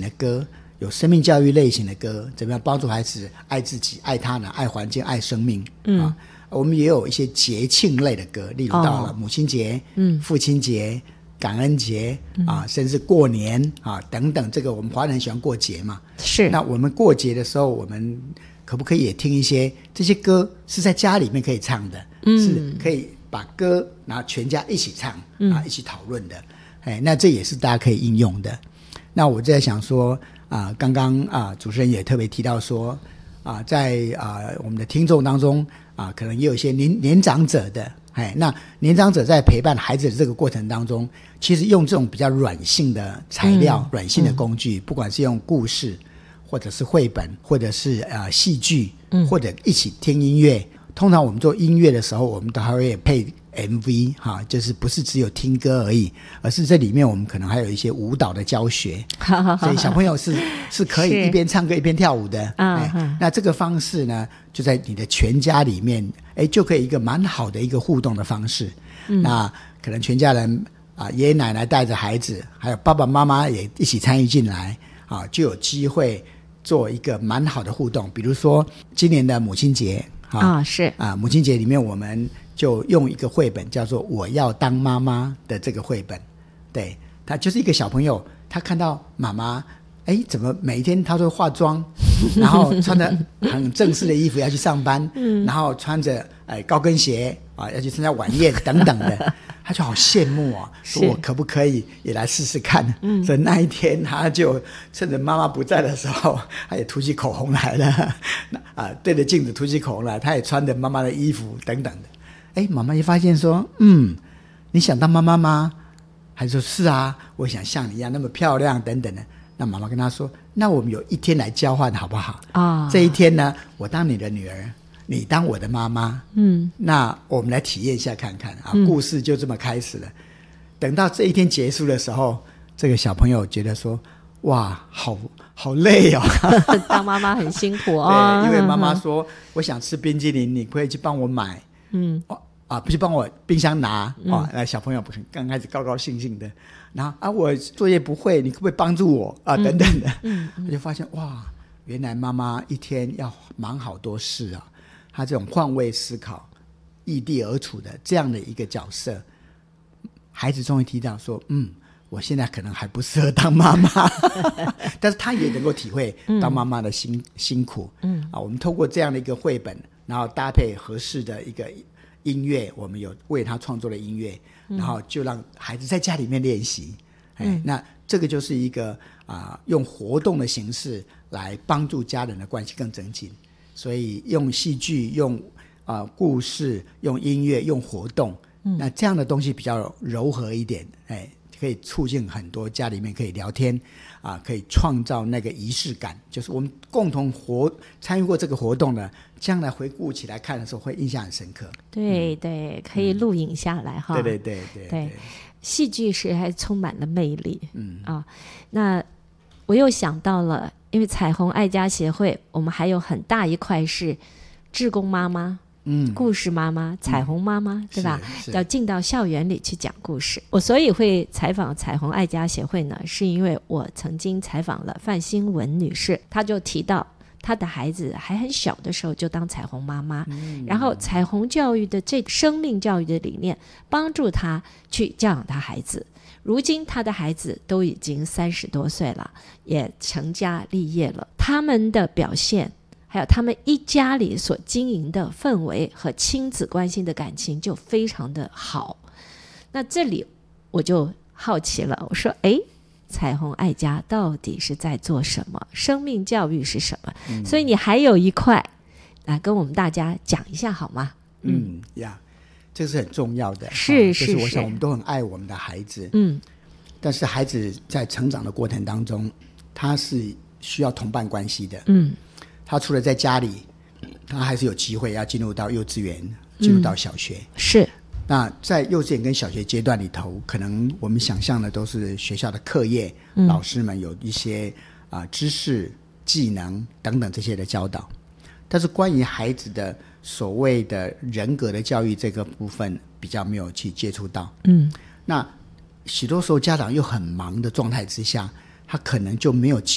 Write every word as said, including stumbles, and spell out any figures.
的歌，有生命教育类型的歌，怎么样帮助孩子爱自己、爱他人、爱环境、爱生命。嗯、啊，我们也有一些节庆类的歌，例如到了母亲节、嗯、父亲节、感恩节啊，甚至过年啊等等，这个我们华人很喜欢过节嘛。 是。那我们过节的时候，我们可不可以也听一些这些歌是在家里面可以唱的，嗯、是可以把歌然后全家一起唱、嗯、啊，一起讨论的。哎，那这也是大家可以应用的。那我在想说啊，刚刚啊主持人也特别提到说啊，在啊我们的听众当中啊，可能也有一些年年长者的。哎，那年长者在陪伴孩子的这个过程当中，其实用这种比较软性的材料、嗯、软性的工具、嗯、不管是用故事或者是绘本或者是呃戏剧、嗯、或者一起听音乐。通常我们做音乐的时候，我们都还会配 M V 哈，就是不是只有听歌而已，而是这里面我们可能还有一些舞蹈的教学，所以小朋友是是可以一边唱歌一边跳舞的。哎，那这个方式呢，就在你的全家里面，哎，就可以一个蛮好的一个互动的方式。嗯、那可能全家人啊，爷爷奶奶带着孩子，还有爸爸妈妈也一起参与进来啊，就有机会做一个蛮好的互动。比如说今年的母亲节。 啊、哦，是啊，母亲节里面我们就用一个绘本叫做《我要当妈妈》的这个绘本，对，他就是一个小朋友，他看到妈妈，哎，怎么每一天他都化妆，然后穿着很正式的衣服要去上班，嗯、然后穿着哎高跟鞋啊要去参加晚宴等等的，他就好羡慕啊，说我可不可以也来试试看？嗯，所以那一天他就趁着妈妈不在的时候，他也涂起口红来了，啊，对着镜子涂起口红来，他也穿着妈妈的衣服等等的。哎，妈妈一发现说，嗯，你想当妈妈吗？还说是啊，我想像你一样那么漂亮等等的。那妈妈跟他说，那我们有一天来交换好不好？啊、哦，这一天呢，我当你的女儿，你当我的妈妈，嗯，那我们来体验一下看看啊、嗯，故事就这么开始了。等到这一天结束的时候，这个小朋友觉得说，哇，好好累哦， 当妈妈很辛苦哦。 对，因为妈妈说，我想吃冰淇淋，你可以去帮我买，嗯，啊，不去帮我冰箱拿，嗯、哦，那小朋友不是刚开始高高兴兴的，然后啊，我作业不会，你可不可以帮助我啊？等等的，嗯，嗯他就发现哇，原来妈妈一天要忙好多事啊。他这种换位思考、异地而处的这样的一个角色，孩子终于提到说：“嗯，我现在可能还不适合当妈妈，但是他也能够体会当妈妈的辛、嗯、辛苦。嗯啊，我们透过这样的一个绘本，然后搭配合适的一个音乐，我们有为他创作的音乐，然后就让孩子在家里面练习。嗯、哎，那这个就是一个啊、呃，用活动的形式来帮助家人的关系更增进。”所以用戏剧、用啊、呃、故事、用音乐、用活动、嗯，那这样的东西比较柔和一点，哎，可以促进很多家里面可以聊天啊、呃，可以创造那个仪式感。就是我们共同活参与过这个活动呢，将来回顾起来看的时候，会印象很深刻。 对、嗯、对，可以录影下来、嗯、哈。 对对对对 对, 对， 戏剧是还充满了魅力。嗯啊，那我又想到了。因为彩虹爱家协会我们还有很大一块是志工妈妈、嗯、故事妈妈、彩虹妈妈、嗯、对吧？要进到校园里去讲故事。我所以会采访彩虹爱家协会呢，是因为我曾经采访了范新文女士，她就提到她的孩子还很小的时候就当彩虹妈妈、嗯、然后彩虹教育的这生命教育的理念帮助她去教养她孩子。如今他的孩子都已经三十多岁了，也成家立业了，他们的表现还有他们一家里所经营的氛围和亲子关系的感情就非常的好。那这里我就好奇了，我说诶，彩虹爱家到底是在做什么？生命教育是什么？嗯、所以你还有一块来跟我们大家讲一下好吗？ 嗯呀、嗯 yeah.这是很重要的， 是是是， 就是我想我们都很爱我们的孩子，嗯，但是孩子在成长的过程当中，他是需要同伴关系的，嗯，他除了在家里，他还是有机会要进入到幼稚园，进入到小学，嗯、是。那在幼稚园跟小学阶段里头，可能我们想象的都是学校的课业，嗯、老师们有一些啊、呃、知识、技能等等这些的教导，但是关于孩子的所谓的人格的教育这个部分比较没有去接触到，嗯，那许多时候家长又很忙的状态之下，他可能就没有机